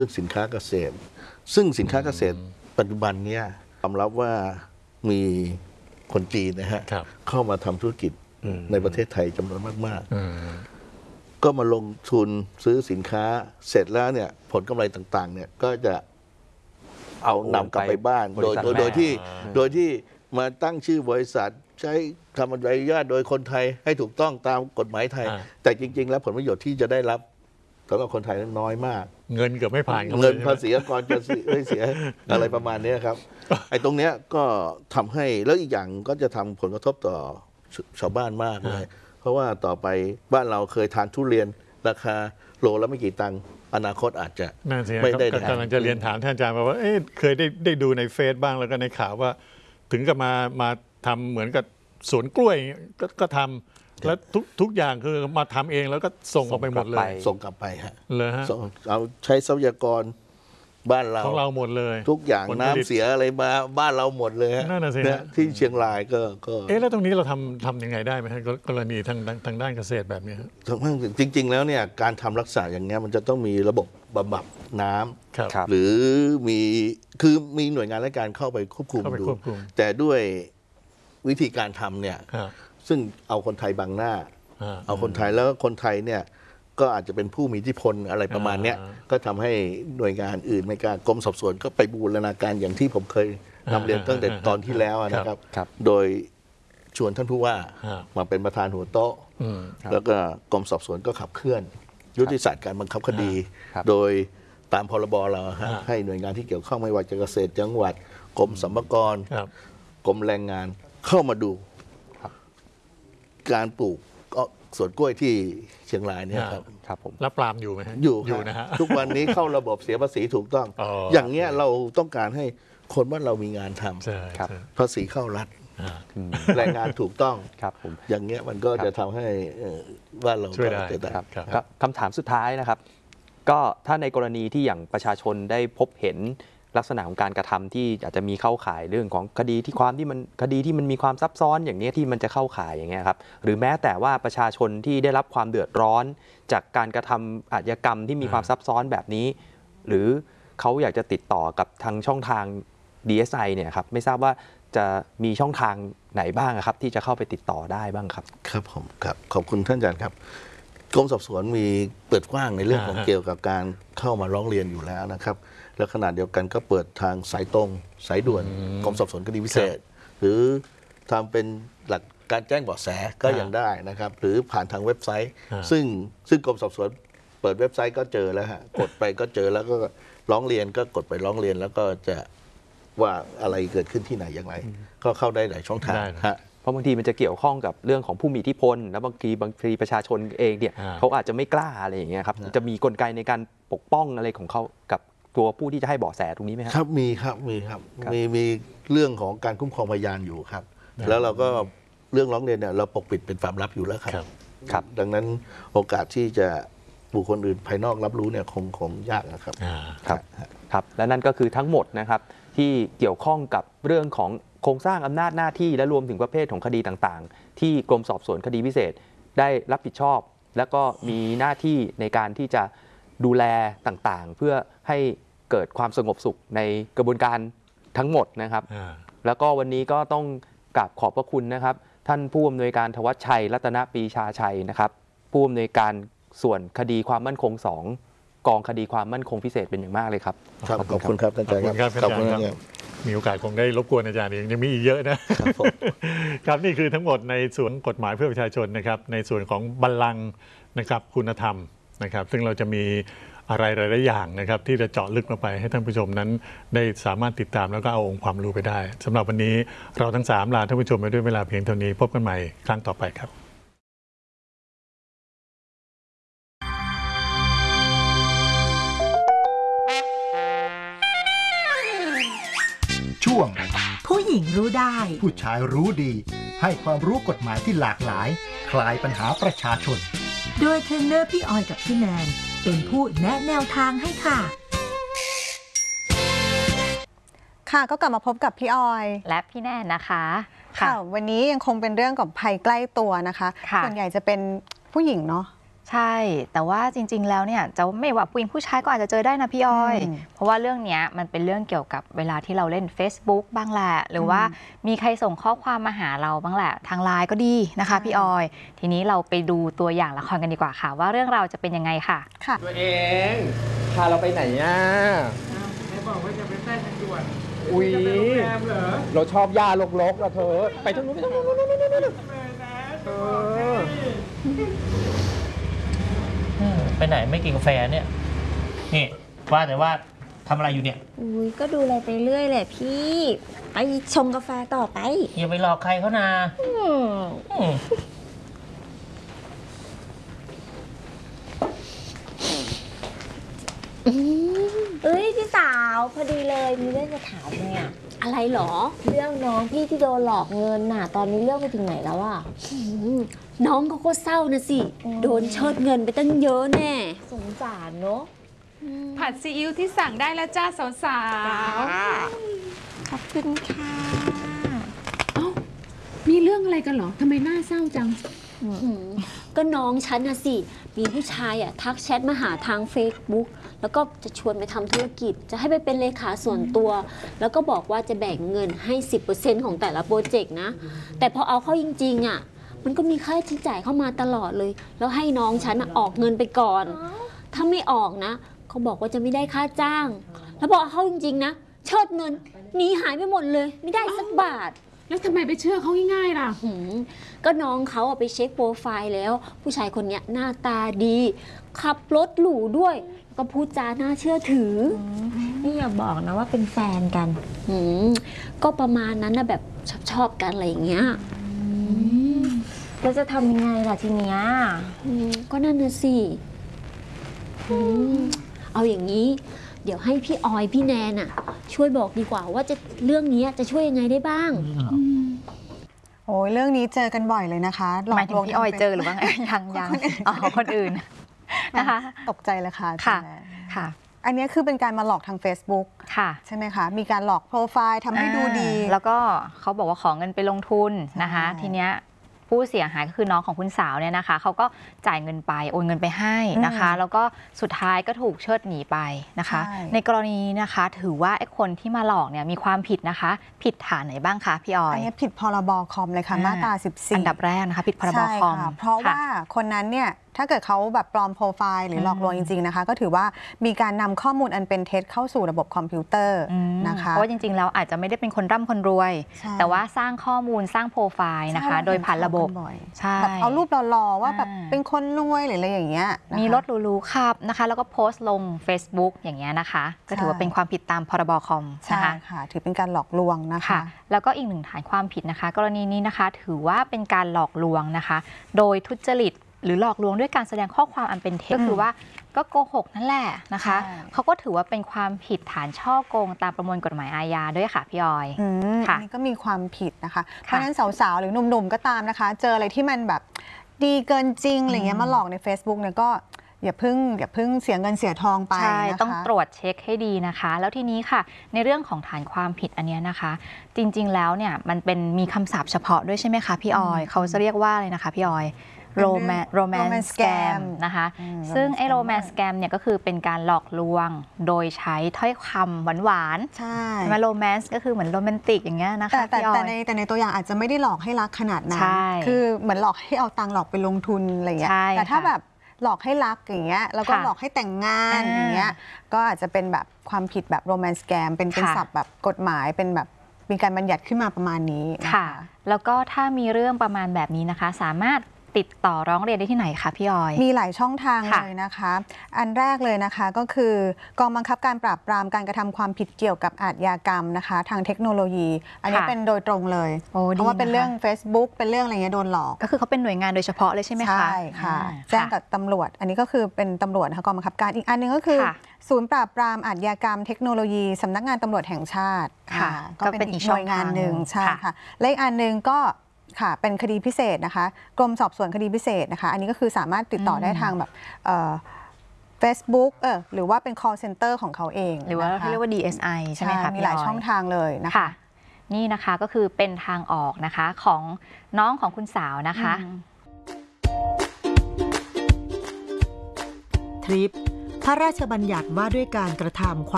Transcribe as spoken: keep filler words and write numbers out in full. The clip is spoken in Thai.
รื่องสินค้าเกษตรซึ่งสินค้าเกษตรปัจจุบันนี้ยอมรับว่ามีคนจีนนะฮะเข้ามาทำธุรกิจในประเทศไทยจำนวนมากๆก็มาลงทุนซื้อสินค้าเสร็จแล้วเนี่ยผลกำไรต่างๆเนี่ยก็จะเอานำกลับไปบ้านโดยโดยที่โดยที่มาตั้งชื่อบริษัทใช้ทำใบอนุญาตโดยคนไทยให้ถูกต้องตามกฎหมายไทยแต่จริงๆแล้วผลประโยชน์ที่จะได้รับสำหรับคนไทยนั้นน้อยมากเงินเกือบไม่ผ่านเงินภาษีกรจะไม่เสียอะไรประมาณนี้ครับไอ้ตรงเนี้ยก็ทำให้แล้วอีกอย่างก็จะทำผลกระทบต่อชาวบ้านมากเลยเพราะว่าต่อไปบ้านเราเคยทานทุเรียนราคาโลละไม่กี่ตังค์อนาคตอาจจะไม่ได้กำลังจะเรียนถามท่านอาจารย์ว่าเอ๊ะเคยได้ได้ดูในเฟซบ้างแล้วก็ในข่าวว่าถึงกับมามาทำเหมือนกับสวนกล้วยก็ก็ทำแล้วทุกทุกอย่างคือมาทำเองแล้วก็ส่งออกไปหมดเลยส่งกลับไปฮะเลยฮะเอาใช้ทรัพยากรบ้านเราของเราหมดเลยทุกอย่างน้ำเสียอะไรมาบ้านเราหมดเลยฮะที่เชียงรายก็ก็เอ๊ะแล้วตรงนี้เราทำทำยังไงได้ไหมฮะกรณีทางทางด้านเกษตรแบบนี้จริงๆแล้วเนี่ยการทำรักษาอย่างเงี้ยมันจะต้องมีระบบบำบัดน้ำหรือมีคือมีหน่วยงานราชการเข้าไปควบคุมดูแต่ด้วยวิธีการทำเนี่ยซึ่งเอาคนไทยบังหน้าเอาคนไทยแล้วคนไทยเนี่ยก็อาจจะเป็นผู้มีอิทธิพลอะไรประมาณนี้ก็ทำให้หน่วยงานอื่นไม่กล้ากรมสอบสวนก็ไปบูรณาการอย่างที่ผมเคยนำเรียนตั้งแต่ตอนที่แล้วนะครับโดยชวนท่านผู้ว่ามาเป็นประธานหัวโต๊ะแล้วก็กรมสอบสวนก็ขับเคลื่อนยุทธศาสตร์การบังคับคดีโดยตามพรบเราให้หน่วยงานที่เกี่ยวข้องไม่ว่าจะเกษตรจังหวัดกรมสรรพากรกรมแรงงานเข้ามาดูการปลูกสวนกล้วยที่เชียงรายเนี่ยครับครับผมแล้วปลามอยู่ไหมฮะอยู่อยู่นะฮะทุกวันนี้เข้าระบบเสียภาษีถูกต้องอย่างเงี้ยเราต้องการให้คนบ้านเรามีงานทำภาษีเข้ารัฐแรงงานถูกต้องครับผมอย่างเงี้ยมันก็จะทำให้บ้านเราช่วยได้ครับคำถามสุดท้ายนะครับก็ถ้าในกรณีที่อย่างประชาชนได้พบเห็นลักษณะของการกระทำที่อาจจะมีเข้าข่ายเรื่องของคดีที่ความที่มันคดีที่มันมีความซับซ้อนอย่างนี้ที่มันจะเข้าข่ายอย่างเงี้ยครับหรือแม้แต่ว่าประชาชนที่ได้รับความเดือดร้อนจากการกระทำอาชญากรรมที่มีความซับซ้อนแบบนี้หรือเขาอยากจะติดต่อกับทางช่องทาง ดี เอส ไอ เนี่ยครับไม่ทราบว่าจะมีช่องทางไหนบ้างครับที่จะเข้าไปติดต่อได้บ้างครับครับผมครับขอบคุณท่านอาจารย์ครับกรมสอบสวนมีเปิดกว้างในเรื่องของเกี่ยวกับการเข้ามาร้องเรียนอยู่แล้วนะครับและขณะเดียวกันก็เปิดทางสายตรงสายด่วนกรมสอบสวนคดีพิเศษหรือทำเป็นหลักการแจ้งเบาะแสก็ยังได้นะครับหรือผ่านทางเว็บไซต์ซึ่งซึ่งกรมสอบสวนเปิดเว็บไซต์ก็เจอแล้วฮะกดไปก็เจอแล้วก็ร้องเรียนก็กดไปร้องเรียนแล้วก็จะว่าอะไรเกิดขึ้นที่ไหนอย่างไรก็เข้าได้หลายช่องทางฮะเพราะบางทีมันจะเกี่ยวข้องกับเรื่องของผู้มีอิทธิพลแล้วบางทีบางทีประชาชนเองเนี่ยเขาอาจจะไม่กล้าอะไรอย่างเงี้ยครับจะมีกลไกในการปกป้องอะไรของเขากับตัวผู้ที่จะให้เบาะแสตรงนี้ไหมครับครับมีครับมีครับมีมีเรื่องของการคุ้มครองพยานอยู่ครับแล้วเราก็เรื่องร้องเรียนเนี่ยเราปกปิดเป็นความลับอยู่แล้วครับครับดังนั้นโอกาสที่จะบุคคลอื่นภายนอกรับรู้เนี่ยคงคงยากนะครับครับครับและนั่นก็คือทั้งหมดนะครับที่เกี่ยวข้องกับเรื่องของโครงสร้างอำนาจหน้าที่และรวมถึงประเภทของคดีต่างๆที่กรมสอบสวนคดีพิเศษได้รับผิดชอบและก็มีหน้าที่ในการที่จะดูแลต่างๆเพื่อให้เกิดความสงบสุขในกระบวนการทั้งหมดนะครับแล้วก็วันนี้ก็ต้องกราบขอบพระคุณนะครับท่านผู้อำนวยการธวัชชัยรัตนปรีชาชัยนะครับผู้อำนวยการส่วนคดีความมั่นคงสองกองคดีความมั่นคงพิเศษเป็นอย่างมากเลยครับขอบคุณครับท่านอาจารย์ครับขอบคุณครับมีโอกาสคงได้รบกวนอาจารย์เองยังมีอีกเยอะนะครับนี่คือทั้งหมดในส่วนกฎหมายเพื่อประชาชนนะครับในส่วนของบัลลังก์นะครับคุณธรรมนะครับซึ่งเราจะมีอะไรหลายๆอย่างนะครับที่จะเจาะลึกลงไปให้ท่านผู้ชมนั้นได้สามารถติดตามแล้วก็เอาองค์ความรู้ไปได้สำหรับวันนี้เราทั้งสามลาท่านผู้ชมไปด้วยเวลาเพียงเท่านี้พบกันใหม่ครั้งต่อไปครับช่วงผู้หญิงรู้ได้ผู้ชายรู้ดีให้ความรู้กฎหมายที่หลากหลายคลายปัญหาประชาชนโดยเทรนเนอร์พี่ออยกับพี่แนนเป็นผู้แนะแนวทางให้ค่ะค่ะก็กลับมาพบกับพี่ออยและพี่แนนนะคะค่ะวันนี้ยังคงเป็นเรื่องกับภัยใกล้ตัวนะคะส่วนใหญ่จะเป็นผู้หญิงเนาะใช่แต่ว่าจริงๆแล้วเนี่ยจะไม่ว่าผู้หญิงผู้ชายก็อาจจะเจอได้นะพี่อ้อยเพราะว่าเรื่องนี้มันเป็นเรื่องเกี่ยวกับเวลาที่เราเล่น Facebook บ้างแหละหรือว่ามีใครส่งข้อความมาหาเราบ้างแหละทางไลน์ก็ดีนะคะพี่อ้อยทีนี้เราไปดูตัวอย่างละครกันดีกว่าค่ะว่าเรื่องราวจะเป็นยังไงค่ะค่ะตัวเองพาเราไปไหนอ่ะไม่บอกว่าจะไปแป้งทางด่วนอุ้ยเราชอบยาลกๆเราเธอไปทางนู้นไปทางนู้นนู้นนู้นนู้นไปไหนไม่กินกาแฟเนี่ยนี่ว่าแต่ว่าทำอะไรอยู่เนี่ยอุ้ยก็ดูอะไรไปเรื่อยแหละพี่ไปชงกาแฟต่อไปอย่าไปหลอกใครเขานะเอ้ยพี่สาวพอดีเลยมีเรื่องจะถามเนี่ยอะไรหรอเรื่องน้องพี่ที่โดนหลอกเงินน่ะตอนนี้เรื่องไปถึงไหนแล้วอ่ะน้องเขาก็เศร้านะสิโดนเชิดเงินไปตั้งเยอะแน่สงสารเนาะผัดซีอิ๊วที่สั่งได้แล้วจ้าสาวๆขอบคุณค่ะเอ้ามีเรื่องอะไรกันเหรอทำไมหน้าเศร้าจังก็น้องฉันนะสิมีผู้ชายอ่ะทักแชทมาหาทาง Facebook แล้วก็จะชวนไปทำธุรกิจจะให้ไปเป็นเลขาส่วนตัวแล้วก็บอกว่าจะแบ่งเงินให้ สิบเปอร์เซ็นต์ ของแต่ละโปรเจกต์นะแต่พอเอาเข้าจริงๆอ่ะมันก็มีค่าใช้จ่ายเข้ามาตลอดเลยแล้วให้น้องฉันออกเงินไปก่อนถ้าไม่ออกนะเขาบอกว่าจะไม่ได้ค่าจ้างแล้วพอเอาเข้าจริงๆนะเชิดเงินหนีหายไปหมดเลยไม่ได้สักบาทแล้วทำไมไปเชื่อเขาง่ายๆล่ะก็น้องเขาไปเช็คโปรไฟล์แล้วผู้ชายคนนี้หน้าตาดีขับรถหรูด้วยก็พูดจาน่าเชื่อถือนี่อย่าบอกนะว่าเป็นแฟนกันก็ประมาณนั้นนะแบบชอบๆกันอะไรอย่างเงี้ยแล้วจะทำยังไงล่ะทีเนี้ยก็นั่นน่ะสิเอาอย่างนี้เดี๋ยวให้พี่ออยพี่แนนอ่ะช่วยบอกดีกว่าว่าจะเรื่องนี้จะช่วยยังไงได้บ้างโอ้ยเรื่องนี้เจอกันบ่อยเลยนะคะหมายถึงพี่ออยเจอหรือว่ายังยังอ๋อคนอื่นนะคะตกใจเลยค่ะค่ะค่ะอันนี้คือเป็นการมาหลอกทาง Facebook ค่ะใช่ไหมคะมีการหลอกโปรไฟล์ทำให้ดูดีแล้วก็เขาบอกว่าขอเงินไปลงทุนนะคะทีเนี้ยผู้เสียหายก็คือน้องของคุณสาวเนี่ยนะคะเขาก็จ่ายเงินไปโอนเงินไปให้นะคะแล้วก็สุดท้ายก็ถูกเชิดหนีไปนะคะในกรณีนี้นะคะถือว่าไอ้คนที่มาหลอกเนี่ยมีความผิดนะคะผิดฐานไหนบ้างคะพี่ออยอันนี้ผิดพรบคอมเลยค่ะมาตราสิบสี่อันดับแรกนะคะผิดพรบคอมเพราะว่าคนนั้นเนี่ยถ้าเกิดเขาแบบปลอมโปรไฟล์หรือหลอกลวงจริงๆนะคะก็ถือว่ามีการนำข้อมูลอันเป็นเท็จเข้าสู่ระบบคอมพิวเตอร์นะคะเพราะว่าจริงๆแล้วอาจจะไม่ได้เป็นคนร่ำคนรวยแต่ว่าสร้างข้อมูลสร้างโปรไฟล์นะคะโดยผ่านระบบใช่แบบเอารูปหล่อๆว่าแบบเป็นคนรวยหรืออะไรอย่างเงี้ยมีรถหรูๆขับนะคะแล้วก็โพสต์ลง Facebook อย่างเงี้ยนะคะก็ถือว่าเป็นความผิดตามพรบคอมนะคะค่ะถือเป็นการหลอกลวงนะคะแล้วก็อีกหนึ่งฐานความผิดนะคะกรณีนี้นะคะถือว่าเป็นการหลอกลวงนะคะโดยทุจริตหรือหลอกลวงด้วยการแสดงข้อความอันเป็นเท็จคือว่าก็โกหกนั่นแหละนะคะเขาก็ถือว่าเป็นความผิดฐานช่อโกงตามประมวลกฎหมายอาญาด้วยค่ะพี่ออยค่ะนี่ก็มีความผิดนะคะเพราะฉะนั้นสาวๆหรือหนุ่มๆก็ตามนะคะเจออะไรที่มันแบบดีเกินจริงอะไรเงี้ยมาหลอกใน Facebook เนี่ยก็อย่าเพิ่งอย่าเพิ่งเสียเงินเสียทองไปใช่ต้องตรวจเช็คให้ดีนะคะแล้วทีนี้ค่ะในเรื่องของฐานความผิดอันนี้นะคะจริงๆแล้วเนี่ยมันเป็นมีคำศัพท์เฉพาะด้วยใช่ไหมคะพี่ออยเขาจะเรียกว่าเลยนะคะพี่ออยโรแมนโรแมนสแกมนะคะซึ่งไอ้โรแมนสแกมเนี่ยก็คือเป็นการหลอกลวงโดยใช้ถ้อยคำหวานๆใช่มาโรแมนส์ก็คือเหมือนโรแมนติกอย่างเงี้ยนะคะแต่แต่ในแต่ในตัวอย่างอาจจะไม่ได้หลอกให้รักขนาดนั้นคือเหมือนหลอกให้เอาตังค์หลอกไปลงทุนอะไรอย่างเงี้ยแต่ถ้าแบบหลอกให้รักอย่างเงี้ยแล้วก็หลอกให้แต่งงานอย่างเงี้ยก็อาจจะเป็นแบบความผิดแบบโรแมนสแกมเป็นเป็นศัพท์แบบกฎหมายเป็นแบบมีการบัญญัติขึ้นมาประมาณนี้ค่ะแล้วก็ถ้ามีเรื่องประมาณแบบนี้นะคะสามารถติดต่อร้องเรียนได้ที่ไหนคะพี่ออยมีหลายช่องทางเลยนะคะอันแรกเลยนะคะก็คือกองบังคับการปราบปรามการกระทำความผิดเกี่ยวกับอาชญากรรมนะคะทางเทคโนโลยีอันนี้เป็นโดยตรงเลยเพราะว่าเป็นเรื่อง Facebook เป็นเรื่องอะไรเงี้ยโดนหลอกก็คือเขาเป็นหน่วยงานโดยเฉพาะเลยใช่ไหมคะใช่ค่ะแจ้งกับตำรวจอันนี้ก็คือเป็นตำรวจนะคะกองบังคับการอีกอันนึงก็คือศูนย์ปราบปรามอาชญากรรมเทคโนโลยีสำนักงานตำรวจแห่งชาติก็เป็นอีกหน่วยงานหนึ่งใช่ค่ะและอีกอันนึงก็ค่ะเป็นคดีพิเศษนะคะกรมสอบสวนคดีพิเศษนะคะอันนี้ก็คือสามารถติดต่อได้ทางแบบเฟซบุ๊กเออหรือว่าเป็น call center ของเขาเองหรือว่าเรียกว่า ดี เอส ไอ ใช่ไหมคะมีหลายช่องทางเลยนะคะนี่นะคะก็คือเป็นทางออกนะคะของน้องของคุณสาวนะคะคลิปพระราชบัญญัติว่าด้วยการกระทำ